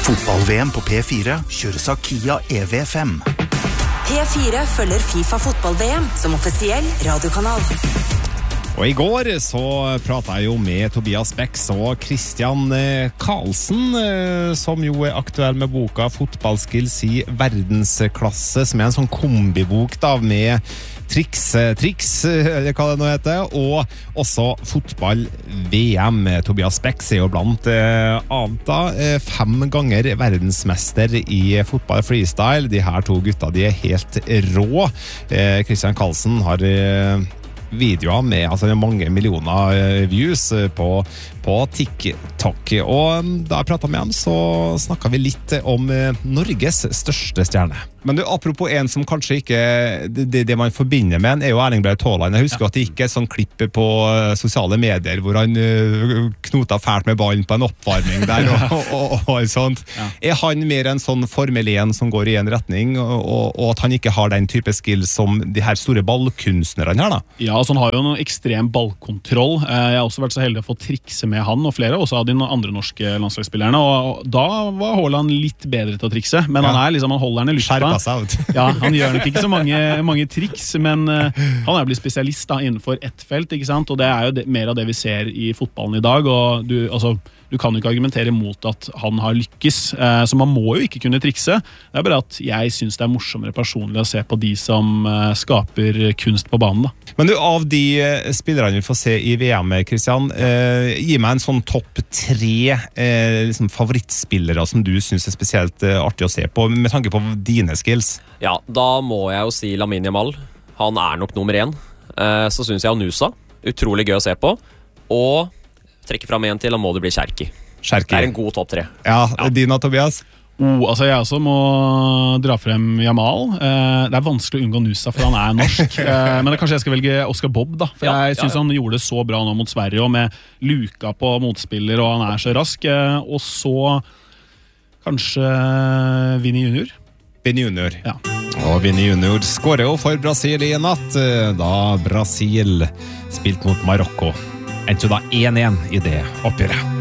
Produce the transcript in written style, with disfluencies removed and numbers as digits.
Fotball-VM på P4 kjøres av Kia EV5. P4 følger FIFA fotball-VM som offisiell radiokanal. Og i går så pratet jeg jo med Tobias Becks og Christian Karlsen, som jo er aktuell med boka Fotballskills i verdensklasse, som er en sånn kombibok da, med triks, eller hva det nå heter, og også fotball-VM. Tobias Becks er jo blant annet da, 5 ganger verdensmester i fotball freestyle. De her 2 gutta, de er helt rå. Christian Karlsen har videoer med mange millioner views på TikTok. Og da jeg pratet med ham, så snakket vi litt om Norges største stjerne. Men du, apropos en som kanskje ikke det man forbinder med en, er jo Erling Braut Haaland. Jeg husker at det gikk et sånn klipp på sosiale medier hvor han knota fælt med ballen på en oppvarming der og sånt. Ja. Er han mer en sånn Formel 1 som går i en retning, og at han ikke har den type skills som de her store ballkunstnerne her da? Ja, altså han har jo noen ekstrem ballkontroll. Jeg har også vært så heldig å få trikse med han og flere, også av de andre norske landslagsspillerne, og da var Haaland litt bedre til å trikse, men han er liksom, han holder den i lufta. Ja, han gjør nok ikke så mange triks, men han er blitt spesialist da, innenfor ett felt, ikke sant? Og det er jo mer av det vi ser i fotballen i dag, og du kan jo ikke argumentere mot at han har lykkes, så man må jo ikke kunne trikse. Det er bare at jeg synes det er morsommere personlig å se på de som skaper kunst på banen da. Men du, av de spillerne vi får se i VM, Christian, gi meg en sånn topp 3 liksom favorittspillere som du synes er spesielt artig å se på, med tanke på dine skills. Ja, da må jeg jo si Lamine Yamal. Han er nok nummer 1. Så synes jeg Nusa, utrolig gøy å se på, og trekke fram en til, og må det bli Cherki. Det er en god topp 3. Ja, Dina, Tobias? Altså jeg også må dra frem Yamal. Det er vanskelig å unngå Nusa, for han er norsk. Men kanskje jeg skal velge Oscar Bob da, for jeg synes han gjorde det så bra nå mot Sverige, og med luka på motspiller, og han er så rask. Og så kanskje Vinny Junior. Vinny Junior. Ja. Og Vinny Junior skårer jo for Brasil i natt, da Brasil spilte mot Marokko. Endte da 1-1 i det oppgjøret.